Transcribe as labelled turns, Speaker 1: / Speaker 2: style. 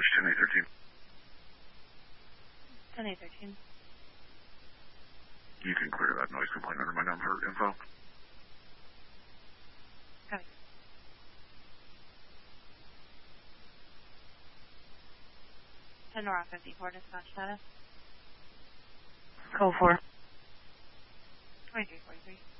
Speaker 1: dispatch 10813.
Speaker 2: 10813.
Speaker 1: You can clear that noise complaint under my number info.
Speaker 2: Copy. Nora 54 dispatch status.
Speaker 3: Code 4.
Speaker 2: 2343.